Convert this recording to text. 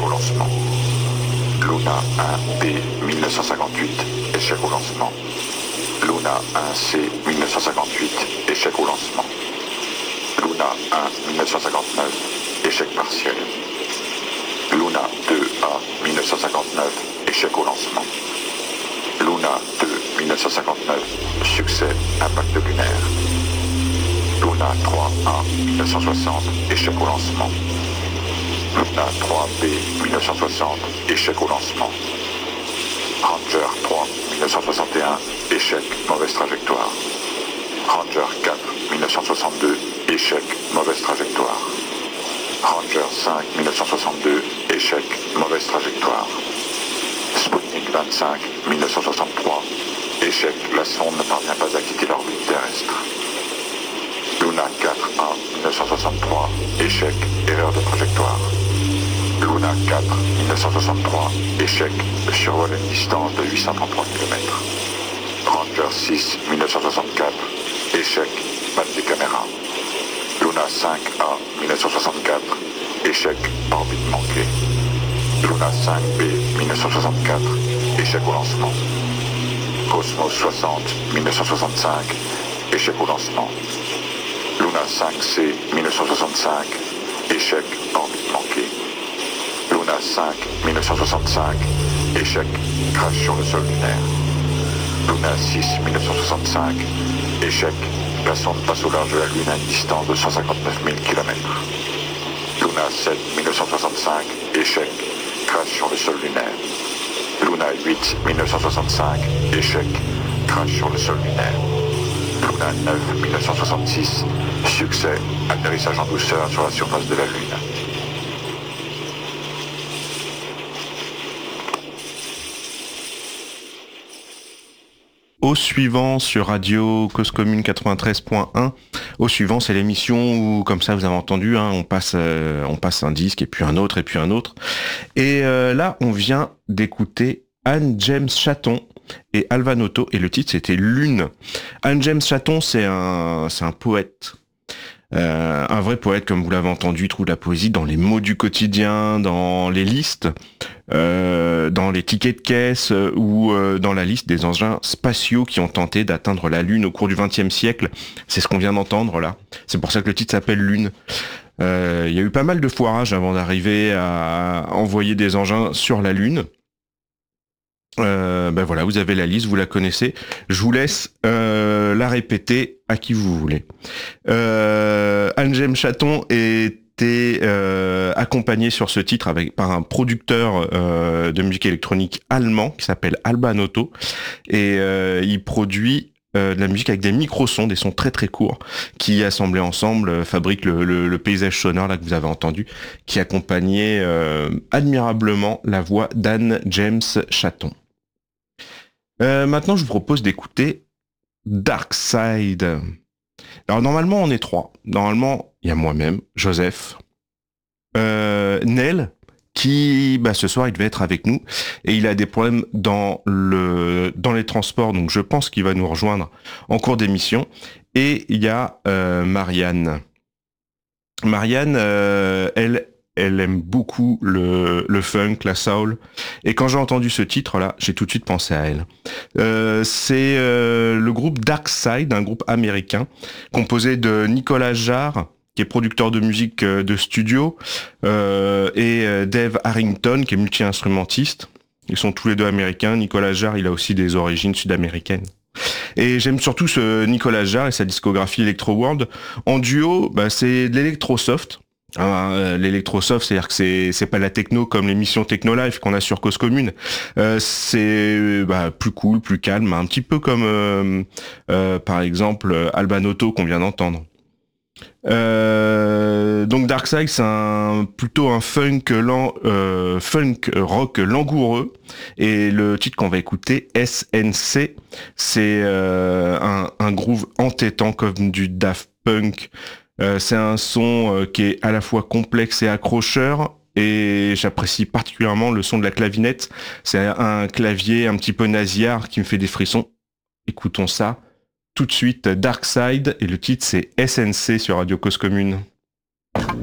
au lancement. Luna 1B 1958, échec au lancement. Luna 1C 1958, échec au lancement. Luna 1 1959, échec partiel. Luna 2A 1959, échec au lancement. Luna 2 1959, succès, impact lunaire. Luna 3A 1960, échec au lancement. Luna 3B 1960, échec au lancement. Ranger 3 1961, échec, mauvaise trajectoire. Ranger 4 1962, échec, mauvaise trajectoire. Ranger 5 1962, échec, mauvaise trajectoire. Sputnik 25 1963, échec, la sonde ne parvient pas à quitter l'orbite terrestre. Luna 4A 1963, échec, erreur de trajectoire. Luna 4 1963, échec, survol à une distance de 833 km. Ranger 6 1964, échec, panne des caméras. Luna 5A 1964, échec, orbite manquée. Luna 5B 1964, échec au lancement. Cosmos 60 1965, échec au lancement. Luna 5C 1965, échec, orbite manquée. Luna 5 1965, échec, crash sur le sol lunaire. Luna 6 1965, échec, la sonde passe au large de la Lune à une distance de 159 000 km. Luna 7 1965, échec, crash sur le sol lunaire. Luna 8 1965, échec, crash sur le sol lunaire. Luna 9 1966, succès, atterrissage en douceur sur la surface de la Lune. Au suivant sur Radio Cause Commune 93.1. Au suivant, c'est l'émission où, comme ça vous avez entendu, on passe un disque et puis un autre et puis un autre. Et là, on vient d'écouter Anne James Chatton et Alva Noto et le titre c'était Lune. Anne James Chatton, c'est un poète. Un vrai poète, comme vous l'avez entendu, il trouve la poésie dans les mots du quotidien, dans les listes, dans les tickets de caisse ou dans la liste des engins spatiaux qui ont tenté d'atteindre la Lune au cours du XXe siècle. C'est ce qu'on vient d'entendre là. C'est pour ça que le titre s'appelle Lune. Il y a eu pas mal de foirages avant d'arriver à envoyer des engins sur la Lune. Voilà, vous avez la liste, vous la connaissez. Je vous laisse la répéter à qui vous voulez. Anne James Chatton était accompagné sur ce titre par un producteur de musique électronique allemand qui s'appelle Alba Noto et il produit de la musique avec des micro-sons, des sons très très courts qui assemblés ensemble fabriquent le paysage sonore là que vous avez entendu qui accompagnait admirablement la voix d'Anne James Chatton. Maintenant, je vous propose d'écouter Dark Side. Alors, normalement, on est trois. Normalement, il y a moi-même, Joseph, Nel, qui, ce soir, il devait être avec nous. Et il a des problèmes dans les transports, donc je pense qu'il va nous rejoindre en cours d'émission. Et il y a Marianne. Marianne, elle aime beaucoup le funk, la soul. Et quand j'ai entendu ce titre-là, j'ai tout de suite pensé à elle. C'est le groupe Dark Side, un groupe américain, composé de Nicolas Jarre, qui est producteur de musique de studio, et Dave Harrington, qui est multi-instrumentiste. Ils sont tous les deux américains. Nicolas Jarre, il a aussi des origines sud-américaines. Et j'aime surtout ce Nicolas Jarre et sa discographie Electro World. En duo, c'est de l'électro-soft. L'électrosoft, c'est-à-dire que c'est pas la techno comme l'émission Techno Live qu'on a sur Cause Commune. C'est plus cool, plus calme, un petit peu comme par exemple Alba Noto qu'on vient d'entendre. Donc Darkside, c'est plutôt un funk rock langoureux, et le titre qu'on va écouter, SNC, c'est un groove entêtant comme du Daft Punk. C'est un son qui est à la fois complexe et accrocheur, et j'apprécie particulièrement le son de la clavinette. C'est un clavier un petit peu nasillard qui me fait des frissons. Écoutons ça tout de suite, Darkside, et le titre c'est SNC sur Radio Cause Commune.